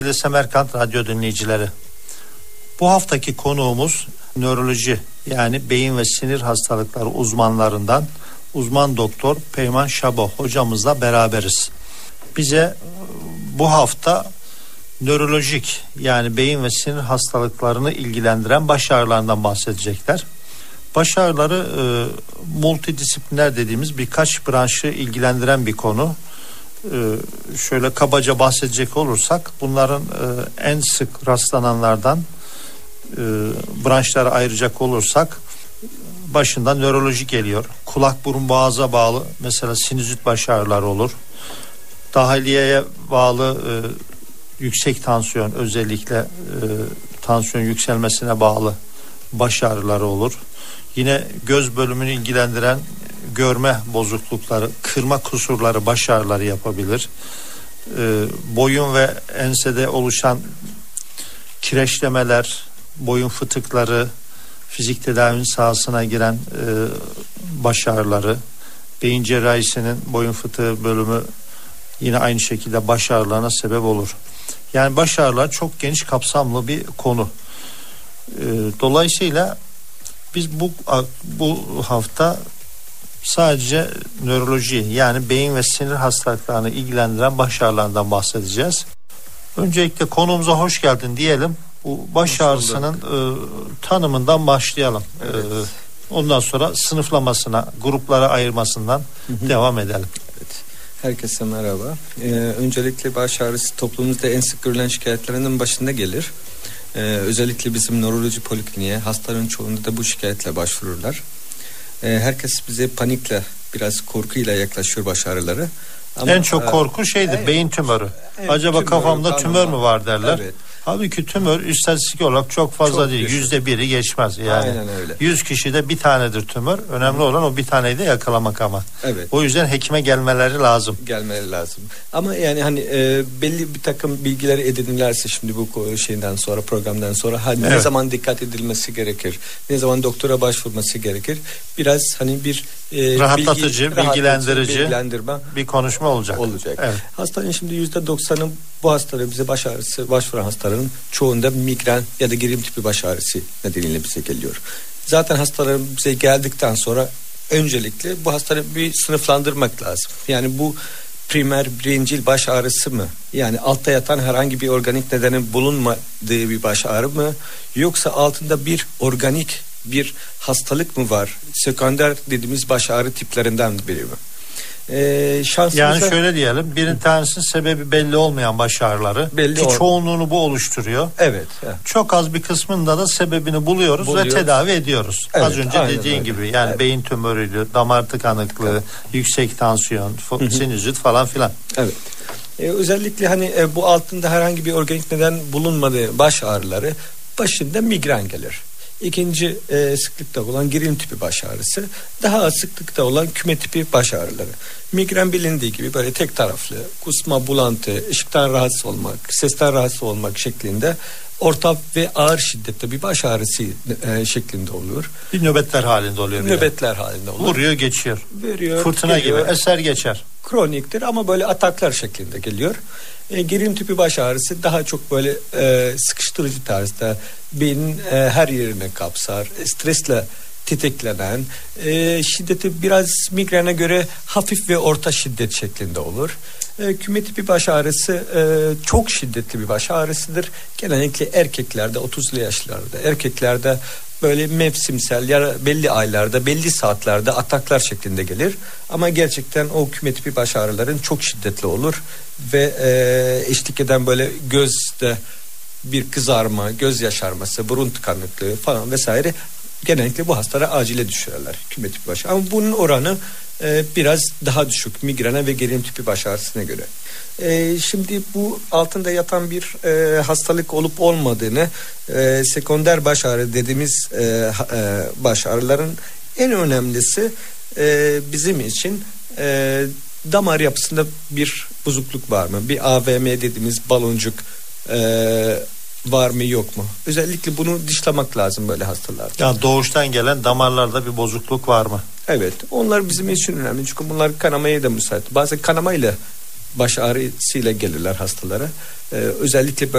Semerkant Radyo dinleyicileri. Bu haftaki konuğumuz nöroloji, yani beyin ve sinir hastalıkları uzmanlarından uzman doktor Peyman Şabo hocamızla beraberiz. Bize bu hafta nörolojik, yani beyin ve sinir hastalıklarını ilgilendiren baş ağrılarından bahsedecekler. Baş ağrıları multidisipliner dediğimiz birkaç branşı ilgilendiren bir konu. Şöyle kabaca bahsedecek olursak bunların en sık rastlananlardan branşlara ayıracak olursak başında nöroloji geliyor. Kulak burun boğaza bağlı mesela sinüzit baş ağrıları olur. Dahiliyeye bağlı yüksek tansiyon, özellikle tansiyon yükselmesine bağlı baş ağrıları olur. Yine göz bölümünü ilgilendiren görme bozuklukları, kırma kusurları baş ağrıları yapabilir. Boyun ve ensede oluşan kireçlemeler, boyun fıtıkları, fizik tedavinin sahasına giren baş ağrıları, beyin cerrahisinin boyun fıtığı bölümü yine aynı şekilde baş ağrılarına sebep olur. Yani baş ağrıları çok geniş kapsamlı bir konu. Dolayısıyla biz bu hafta sadece nöroloji, yani beyin ve sinir hastalıklarını ilgilendiren baş ağrılarından bahsedeceğiz. Öncelikle konumuza hoş geldin diyelim. Bu baş ağrısının tanımından başlayalım. Evet. Ondan sonra sınıflamasına, gruplara ayırmasından devam edelim. Evet. Herkese merhaba. Öncelikle baş ağrısı toplumumuzda en sık görülen şikayetlerinin başında gelir. Özellikle bizim nöroloji polikliniğe hastaların çoğunda da bu şikayetle başvururlar. Herkes bize panikle, biraz korkuyla yaklaşıyor baş ağrıları. Ama en çok korku şeydir, beyin tümörü. Acaba tümör, kafamda tümör mü var derler. Evet. Halbuki tümör istatistik olarak çok fazla çok değil. %1'i geçmez yani. Aynen öyle. 100 kişide bir tanedir tümör. Önemli olan o bir taneyi de yakalamak ama. Evet. O yüzden hekime gelmeleri lazım. Ama yani hani belli bir takım bilgileri edinirlerse şimdi bu şeyden sonra, programdan sonra hani evet, ne zaman dikkat edilmesi gerekir, ne zaman doktora başvurması gerekir, biraz hani bir rahatlatıcı, bilgilendirici bir konuşma olacak. Evet. Hastanın şimdi %90'ı bu hastaları, bize baş ağrısı başvuran hastaların çoğunda migren ya da gerilim tipi baş ağrısı nedeniyle bize geliyor. Zaten hastaların bize geldikten sonra öncelikle bu hastaları bir sınıflandırmak lazım. Yani bu primer, birincil baş ağrısı mı? Yani altta yatan herhangi bir organik nedenin bulunmadığı bir baş ağrı mı? Yoksa altında bir organik bir hastalık mı var? Sekonder dediğimiz baş ağrı tiplerinden biri mi? Yani şöyle diyelim, bir tanesinin sebebi belli olmayan baş ağrıları ki çoğunluğunu bu oluşturuyor. Evet. Çok az bir kısmında da sebebini buluyoruz ve tedavi ediyoruz. Evet, az önce dediğin öyle gibi yani evet, beyin tümörüydü, damar tıkanıklığı, evet, yüksek tansiyon, sinüzit falan filan. Evet. Özellikle hani bu altında herhangi bir organik neden bulunmadığı baş ağrıları başında migren gelir. İkinci sıklıkta olan gerilim tipi baş ağrısı, daha az sıklıkta olan küme tipi baş ağrıları. Migren bilindiği gibi böyle tek taraflı, kusma, bulantı, ışıktan rahatsız olmak, sesten rahatsız olmak şeklinde orta ve ağır şiddette bir baş ağrısı şeklinde oluyor. Bir nöbetler halinde oluyor. Nöbetler halinde oluyor. Vuruyor, geçiyor. Veriyor, fırtına geliyor, gibi eser geçer. Kroniktir ama böyle ataklar şeklinde geliyor. Gerilim tipi baş ağrısı daha çok böyle sıkıştırıcı tarzda beynin her yerine kapsar, stresle tetiklenen, şiddeti biraz migrene göre hafif ve orta şiddet şeklinde olur. Küme tipi baş ağrısı çok şiddetli bir baş ağrısıdır. Genellikle erkeklerde, 30'lu yaşlarda, erkeklerde böyle mevsimsel ya belli aylarda, belli saatlerde ataklar şeklinde gelir. Ama gerçekten o küme tipi baş ağrıların çok şiddetli olur ve eşlik eden böyle gözde bir kızarma, göz yaşarması, burun tıkanıklığı falan vesaire genellikle bu hastalara acile düşürürler küme tipi baş. Ama bunun oranı biraz daha düşük migrene ve gerilim tipi baş ağrısına göre. Şimdi bu altında yatan bir hastalık olup olmadığını, sekonder baş ağrı dediğimiz baş ağrıların en önemlisi bizim için damar yapısında bir bozukluk var mı? Bir AVM dediğimiz baloncuk var mı yok mu? Özellikle bunu dışlamak lazım böyle hastalarda. Yani doğuştan gelen damarlarda bir bozukluk var mı? Evet, onlar bizim için önemli çünkü bunlar kanamaya da müsait. Bazen kanamayla baş ağrısıyla gelirler hastalara. Özellikle